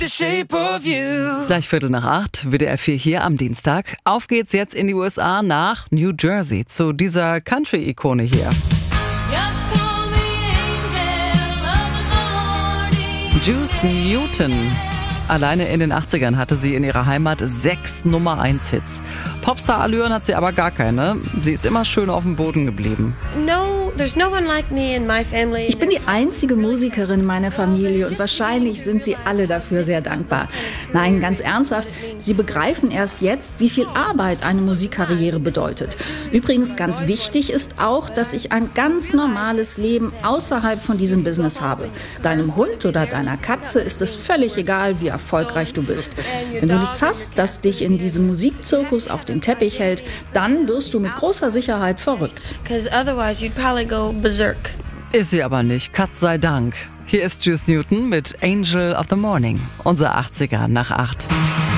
the shape of you. Gleich 7:45, WDR 4 hier am Dienstag. Auf geht's jetzt in die USA nach New Jersey zu dieser Country-Ikone hier. Juice Newton. Alleine in den 80ern hatte sie in ihrer Heimat 6 Nummer-1-Hits. Popstar-Allüren hat sie aber gar keine. Sie ist immer schön auf dem Boden geblieben. Ich bin die einzige Musikerin in meiner Familie und wahrscheinlich sind sie alle dafür sehr dankbar. Nein, ganz ernsthaft, sie begreifen erst jetzt, wie viel Arbeit eine Musikkarriere bedeutet. Übrigens ganz wichtig ist auch, dass ich ein ganz normales Leben außerhalb von diesem Business habe. Deinem Hund oder deiner Katze ist es völlig egal, wie erfolgreich du bist. Wenn du nichts hast, das dich in diesem Musikzirkus auf dem Teppich hält, dann wirst du mit großer Sicherheit verrückt. Ist sie aber nicht, Gott sei Dank. Hier ist Juice Newton mit Angel of the Morning, unser 80er nach 8.